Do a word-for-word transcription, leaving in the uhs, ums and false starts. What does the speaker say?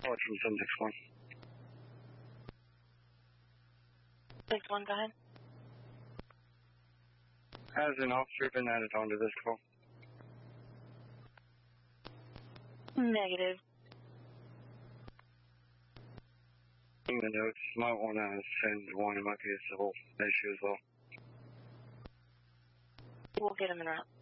Call from seven six one. six one, go ahead. Has an officer been added onto this call? Negative. In the notes, might want to send one. It might be a civil issue as well. We'll get him in route.